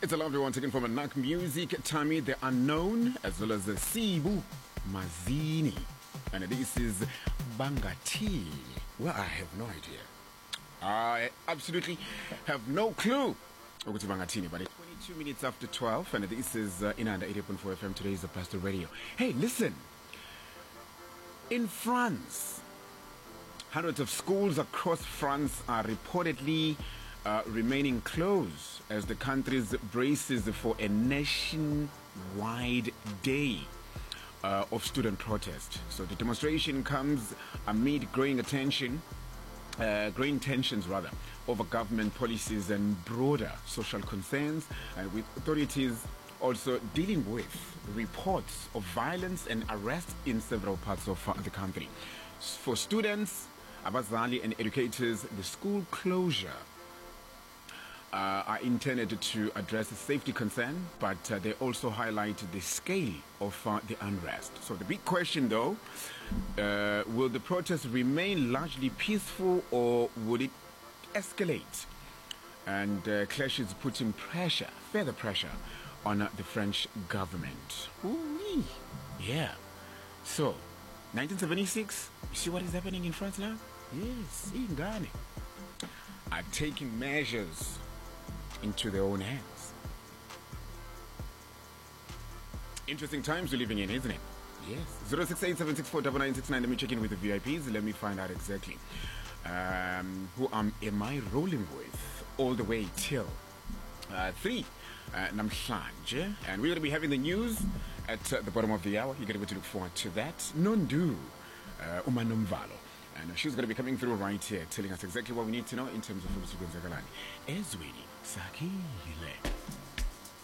It's a lovely one taken from Anak Music, Tammy the Unknown, as well as the Sibu Mazini. And this is Bangati. Well, I have no idea. I absolutely have no clue. But it's 22 minutes after 12, and this is Inanda 80.4 FM. Today is the Pastor Radio. Hey, listen. In France, hundreds of schools across France are reportedly remaining closed as the country braces for a nationwide day of student protest. So the demonstration comes amid growing tensions over government policies and broader social concerns, and with authorities also dealing with reports of violence and arrests in several parts of the country. For students, abazali and educators, the school closure are intended to address the safety concern, but they also highlight the scale of the unrest. So the big question, though, will the protests remain largely peaceful, or would it escalate? And clashes putting further pressure on the French government. Ooh-wee. Yeah. So, 1976, you see what is happening in France now? Yes, in Ghana are taking measures into their own hands. Interesting times we're living in, isn't it? Yes. 068-764-9969. Let me check in with the VIPs. Let me find out exactly who am I rolling with all the way till 3 namhlanje. And we're going to be having the news at the bottom of the hour. You're going to be able to look forward to that. Nondu Umanomvalo. And she's going to be coming through right here, telling us exactly what we need to know in terms of Ezwini Sakile.